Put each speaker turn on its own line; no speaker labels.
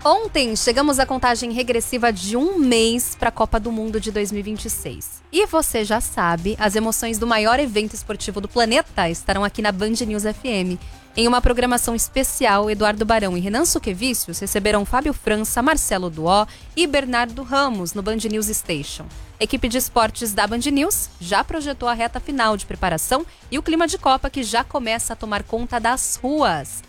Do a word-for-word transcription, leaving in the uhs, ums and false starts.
Ontem chegamos à contagem regressiva de um mês para a Copa do Mundo de dois mil e vinte e seis. E você já sabe, as emoções do maior evento esportivo do planeta estarão aqui na Band News F M. Em uma programação especial, Eduardo Barão e Renan Suquevicius receberam Fábio França, Marcelo Duó e Bernardo Ramos no Band News Station. A equipe de esportes da Band News já projetou a reta final de preparação e o clima de Copa que já começa a tomar conta das ruas.